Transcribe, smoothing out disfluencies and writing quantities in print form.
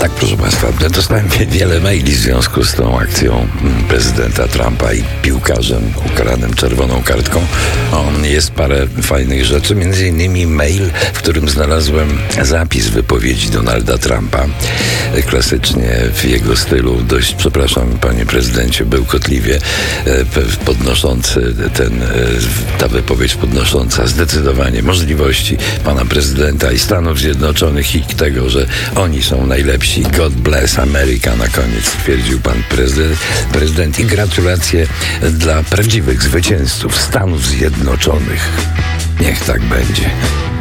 Tak, proszę Państwa, dostałem wiele maili w związku z tą akcją prezydenta Trumpa i piłkarzem ukaranym czerwoną kartką. Jest parę fajnych rzeczy, między innymi mail, w którym znalazłem zapis wypowiedzi Donalda Trumpa. Klasycznie w jego stylu, dość, przepraszam panie prezydencie, bełkotliwie podnoszący ta wypowiedź podnosząca zdecydowanie możliwości pana prezydenta i Stanów Zjednoczonych i tego, że oni są najlepsi. God bless America, na koniec stwierdził pan prezydent i gratulacje dla prawdziwych zwycięzców Stanów Zjednoczonych. Niech tak będzie.